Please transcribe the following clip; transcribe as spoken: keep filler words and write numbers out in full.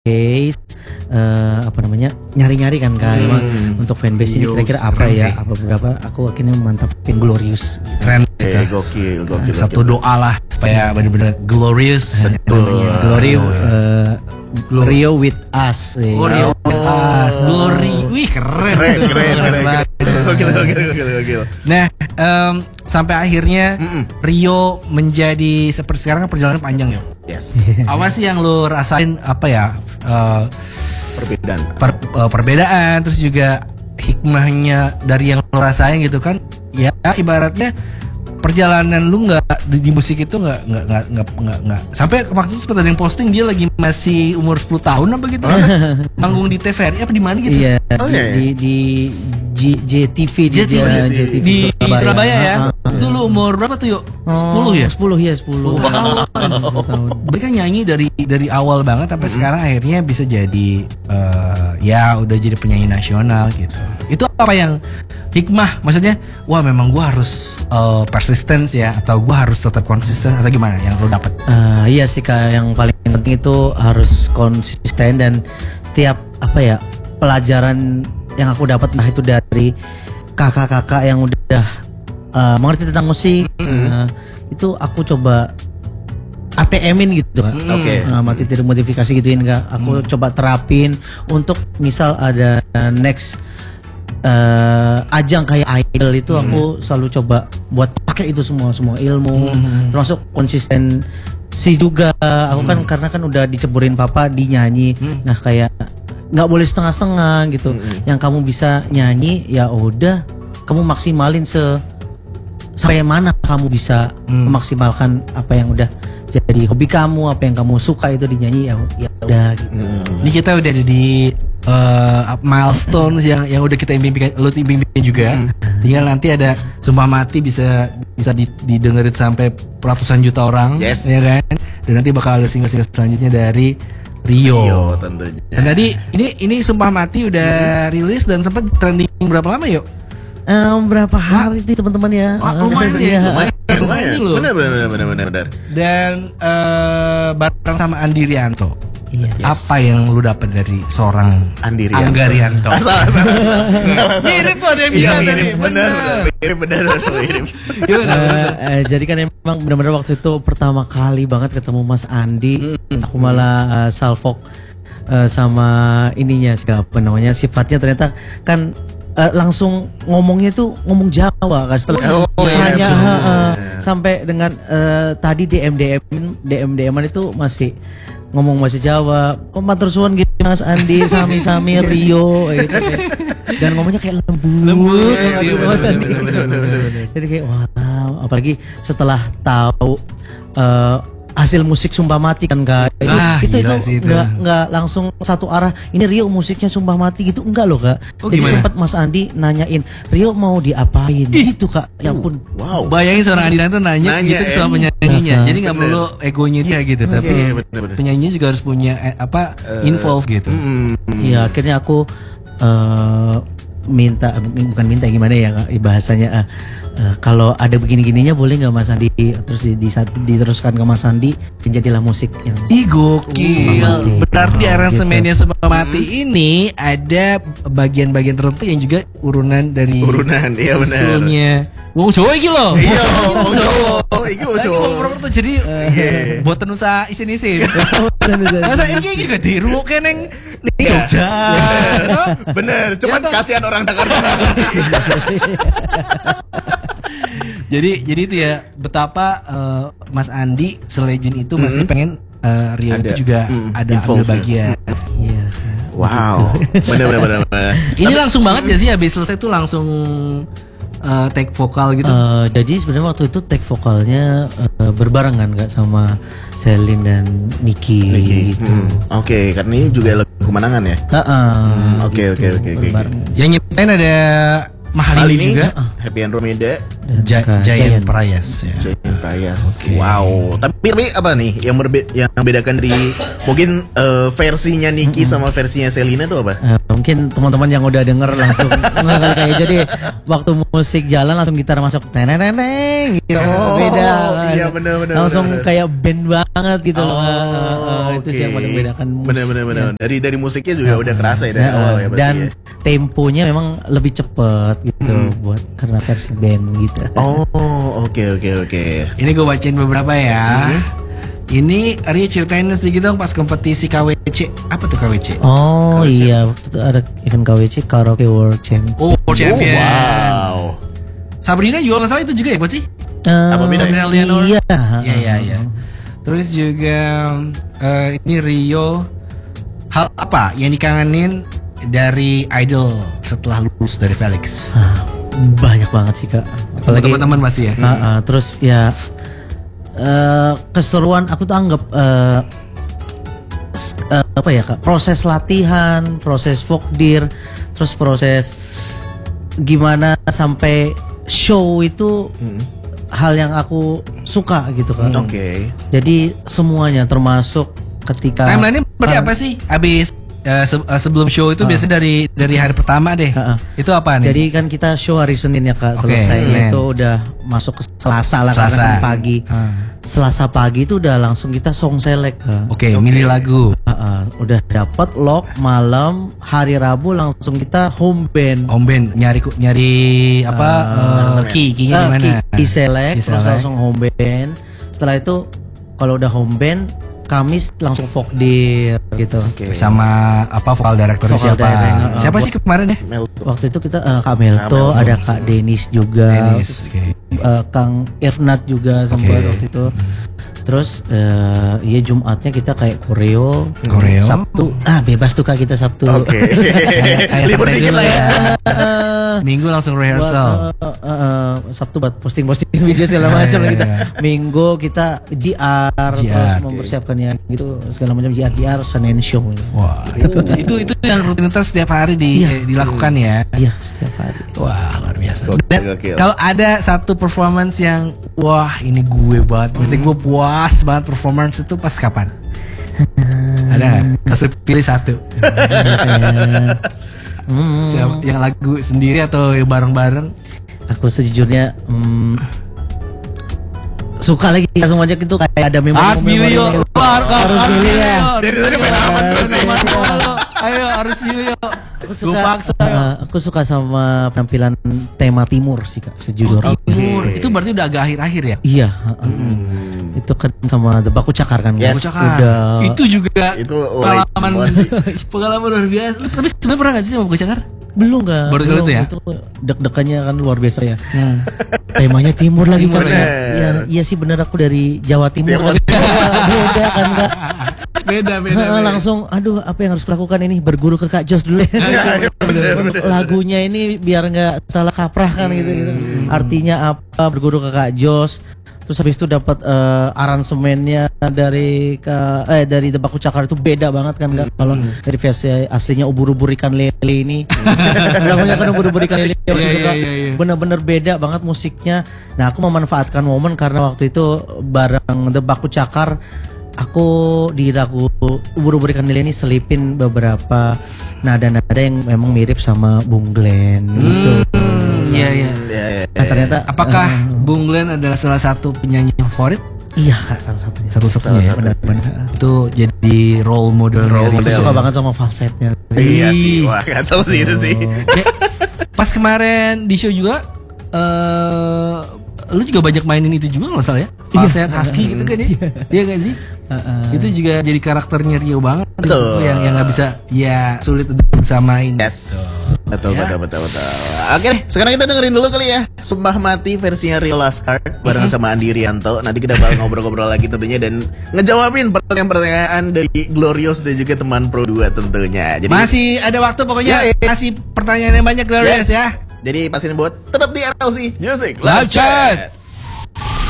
uh, apa namanya nyari-nyari kan kan hmm. emang untuk fanbase ini kira-kira apa ya, apa beberapa aku akhirnya mantapin Glorious. Keren, eh, gokil, gokil. Satu gokil. doa lah supaya benar-benar Glorious. Glory, uh, Rio with us. Oh, Rio with us, Glory, wih keren, keren, keren, keren, keren. Gokil, gokil, gokil, gokil. Nah, um, sampai akhirnya Mm-mm. Rio menjadi seperti sekarang perjalanan panjang ya. Yes. Apa sih yang lo rasain apa ya? Uh, Perbedaan. Per, uh, perbedaan terus juga hikmahnya dari yang lo rasain gitu kan? Ya ibaratnya perjalanan lu nggak di, di musik itu nggak nggak nggak nggak nggak nggak sampai waktu itu sempat ada yang posting dia lagi masih umur sepuluh tahun apa gitu manggung di T V R I apa di mana gitu. Iya, Oh, di, iya. di di J- JTV di J T V, dia, di- J T V di Surabaya, Surabaya ya. Ah, ah, Itu lu umur berapa tuh yuk? sepuluh ya? sepuluh ya, sepuluh. sepuluh tahun. Mereka nyanyi dari dari awal banget sampai sekarang akhirnya bisa jadi uh, ya udah jadi penyanyi nasional gitu. Itu apa yang hikmah? Maksudnya, wah memang gua harus uh, persistence ya atau gua harus tetap konsisten atau gimana yang lo dapat? Uh, iya sih Kak, yang paling penting itu harus konsisten dan setiap apa ya pelajaran yang aku dapat nah itu dari kakak-kakak yang udah uh, mengerti tentang musik uh, itu aku coba A T M-in gitu kan. Mm. Oke. Uh, mati tidak modifikasi gituin Kak. Aku Mm. coba terapin untuk misal ada next uh, ajang kayak idol itu Hmm. aku selalu coba buat pakai itu semua semua ilmu Hmm. termasuk konsisten sih juga aku kan karena kan udah diceburin papa di nyanyi Hmm. nah kayak nggak boleh setengah-setengah gitu Hmm. yang kamu bisa nyanyi ya udah kamu maksimalin se sampai mana kamu bisa Hmm. memaksimalkan apa yang udah jadi hobi kamu apa yang kamu suka itu dinyanyi ya ya udah gitu. Ini kita udah ada di uh, milestones yang yang udah kita impikan, lo impikan juga. Tinggal nanti ada Sumpah Mati bisa bisa di- didengerin sampai ratusan juta orang, Yes. ya kan? Dan nanti bakal ada single-single selanjutnya dari Rio. Rio tentunya. Dan tadi ini ini Sumpah Mati udah rilis dan sempat trending berapa lama yuk? Em, berapa hari itu teman-teman ya? Ah, lumayan Eh, ya, Lumayan, lumayan. Ini loh. Benar, benar, benar, benar, benar. Dan uh, bareng sama Andi Rianto. Iya. Yes. Apa yang lu dapat dari seorang Andi Rianto. Angga Rianto? Ah, salah, salah, salah. Mirip tuh ada yang Iya, bilang mirip, tadi. benar, mirip, benar, benar, mirip. Gimana? Eh, eh, jadi kan emang benar-benar waktu itu pertama kali banget ketemu Mas Andi, aku malah uh, salfok uh, sama ininya siapa namanya sifatnya ternyata kan uh, langsung ngomongnya tuh ngomong Jawa kan setelah Oh, iya, hanya betul. uh, uh, sampai dengan uh, tadi D M D M D M D M-an itu masih ngomong bahasa Jawa. Oh, matur suwun gitu Mas Andi, sami-sami Rio gitu. Dan ngomongnya kayak lembut. Lembut, gitu, iya, Mas bener, Andi. bener, bener, bener, bener. Jadi kayak wow, apalagi setelah tahu eh, hasil musik Sumpah Mati kan Kak. Itu Ah, itu, gila itu sih itu. nggak nggak langsung satu arah. Ini Rio musiknya Sumpah Mati gitu enggak loh Kak. Oh, Jadi gimana? sempat Mas Andi nanyain Rio mau diapain gitu Kak. Ya ampun. Wow. Bayangin seorang Andi Rianto nanya, Nanya, gitu ya. sama penyanyinya. Nah, Jadi nggak bener. perlu egonya dia gitu, tapi Iya, bener, bener. penyanyinya juga harus punya eh, apa Eh, involve gitu. Mm. Iya, akhirnya aku eh, minta bukan minta gimana ya Kak, bahasanya eh, eh, kalau ada begini-gininya boleh nggak Mas Andi terus di, di, diteruskan ke Mas Andi dan jadilah musik yang Ih Sumpah gokil. Mati. Berarti Oh, aransemennya Sumpah Mati ini ada bagian-bagian tertentu yang juga urunan dari Urunan, iya benar. usulnya. Wong Jawa iki lho. Iya, wong Jawa. Iki wong Lagi Jawa. wong Purwokerto jadi Iya. buatan usaha isin-isin. Masa ini iki gak dirungke neng ning Jogja. Toh? Bener, cuman Ya, toh. kasihan orang Jakarta. Jadi jadi itu ya betapa eh, Mas Andi selegend itu masih pengen eh, Rio Ada, itu juga mm, ada ambil involve, bagian. Iya. Wow. Bener, bener, bener, bener. Ini langsung banget gak sih habis selesai tuh langsung eh, take vokal gitu? Eh, jadi sebenarnya waktu itu take vokalnya eh, berbarengan Kak sama Selin dan Niki, Niki. gitu. Hmm, Oke, karena ini juga lagu kemenangan ya. Heeh, Oke, gitu, oke, oke, oke, berbareng. Yang nyiptain ada Kali Mahalini ini juga. Happy Andromeda, Dan Ja- Kak Giant Prayas ya. Giant Prayas. Oke. Wow. Tapi, tapi apa nih yang berbe yang membedakan dari mungkin eh, versinya Niki sama versinya Selina tuh apa? Eh, mungkin teman-teman yang udah denger langsung nggak kayak jadi waktu musik jalan langsung gitar masuk teneneng gitu. Oh, beda kan. iya, bener, bener, langsung bener, bener. kayak band banget gitu loh. Oh, Uh, itu sih yang oke. paling membedakan musik. Bener-bener bener. Dari dari musiknya juga udah kerasa ya dari Nah, awal ya berarti dan ya. temponya memang lebih cepet gitu buat karena versi band gitu. Oh, oke oke oke. Ini gue bacain beberapa ya. Ini Ria ceritain sedikit dong pas kompetisi K W C. Apa tuh K W C? Oh iya, waktu itu ada event K W C Karaoke World Champion. Oh, World Champion. Oh, wow. Sabrina juga nggak salah itu juga ya pasti? Eh, Apa bedanya? Sabrina Leonor? Iya. Iya iya iya. Terus juga eh, ini Rio, hal apa yang dikangenin dari Idol setelah lulus dari Felix? Ah, banyak banget sih kak. Apalagi Teman-teman pasti ya. Ah, ah, terus ya eh, keseruan aku tuh anggap eh, s- eh, apa ya kak? Proses latihan, proses vokdir, terus proses gimana sampai show itu hal yang aku suka gitu kan. Oke. Jadi semuanya termasuk ketika Timeline-nya berarti Ah, apa sih? Abis eh, se- eh, sebelum show itu Ah. biasanya dari dari hari pertama deh. Ah, ah. Itu apa nih? Jadi kan kita show hari Senin ya kak, Oke, selesai Senin. itu udah masuk ke Selasa lah karena Selasa. kan pagi. Ah. Selasa pagi itu udah langsung kita song select kak. Oke, milih lagu. Ah, ah. Udah dapat lock malam hari Rabu langsung kita home band. Om Ben nyari ku- nyari apa? Ah, eh, key, key-nya Ah, di mana? key- key select, Key terus select. langsung home band. Setelah itu kalau udah home band, Kamis langsung vokdir gitu. Oke. Sama apa vokal directornya Vokal siapa? direct, ah, siapa ah. sih kemarin ya? Mel. Waktu itu kita eh, Kak Melto, Melto. ada Kak Denis juga. Dennis. Oke. Eh, Kang Irnat juga sempat Oke. waktu itu. Terus eh iya Jumatnya kita kayak koreo. Koreo. Sabtu ah bebas tuh Kak kita Sabtu. Oke. Kayak Libur santai dikit dulu lah ya. Eh, Minggu langsung buat, rehearsal. eh, eh, eh, Sabtu buat posting-posting video segala Iya, macam iya, kita. iya. Minggu kita G R, G R, terus oke. mempersiapkannya gitu segala macam G R G R Senin show. Wah, itu, itu itu yang rutinitas setiap hari di, Iya. eh, dilakukan ya. Iya setiap hari. Wah, luar biasa. Gokil, Dan gokil. kalau ada satu performance yang wah, ini gue banget, berarti gue puas banget performance itu pas kapan? Ada nggak? Kasih pilih satu. Hmm. Siapa- Yang lagu sendiri atau yang bareng-bareng? Aku sejujurnya hmm, suka lagi ya semuanya gitu kayak ada memori Harus milih yuk. gitu. Harus Harus milih ya. Dari tadi main aman terus nih. Ayo harus milih yuk. Aku Gue suka, paksa yuk. uh, aku suka sama penampilan tema timur sih kak sejujurnya. Timur. Itu berarti udah agak akhir-akhir ya? Iya, uh, uh. Itu kan sama The Baku Cakar kan. Yes. Kak? Cakar. Udah. Itu juga Itu light pengalaman banget sih. pengalaman luar biasa. Lu tapi sebenarnya pernah gak sih sama Baku Cakar? Belum kak. Baru kali belum. itu ya? Itu deg-degannya kan luar biasa ya. Temanya timur lagi Timur kan. ya. Iya, iya sih bener aku dari Jawa Timur. Timur. Beda kan kak. Beda Heeh, langsung aduh apa yang harus kulakukan ini berguru ke Kak Jos dulu ya. Untuk lagunya ini biar nggak salah kaprah kan gitu, gitu. Artinya apa berguru ke Kak Jos. Terus habis itu dapat eh, aransemennya dari Kak eh dari The Baku Cakar itu beda banget kan Kak. Kalau dari versi aslinya ubur-ubur ikan lele ini. Lagunya kan ubur-ubur ikan lele waktu Iya, itu, iya, Kak. iya, iya. Bener-bener beda banget musiknya. Nah aku memanfaatkan momen karena waktu itu bareng The Baku Cakar aku di lagu ubur-ubur ikan lele ini selipin beberapa nada-nada yang memang mirip sama Bung Glenn gitu. Iya iya. Ya, ya, Nah, ternyata Apakah eh, Bung Glenn adalah salah satu penyanyi favorit? iya Kak salah satunya. Satu-satunya ya? Benar-benar. Itu jadi role model. Role Aku model. suka banget sama falsetnya. Iya sih, wah kacau sih itu sih. Kayak pas kemarin di show juga eh lu juga banyak mainin itu juga nggak salah ya? Falset husky gitu kan ya? Iya gak sih? Heeh. Itu juga jadi karakternya Rio banget. Betul. Yang yang nggak bisa ya sulit untuk disamain. Yes, betul, Ya. betul, betul, betul. Oke deh, sekarang kita dengerin dulu kali ya Sumpah Mati versinya Rio Lascard barengan sama Andi Rianto. Nanti kita bakal ngobrol-ngobrol lagi tentunya dan ngejawabin pertanyaan-pertanyaan dari Glorious dan juga teman Pro dua tentunya. Jadi Masih ada waktu pokoknya. Ya, ya. Masih pertanyaan yang banyak Glorious Yes. ya. Jadi pastiin buat tetap di R L C Music Live chat.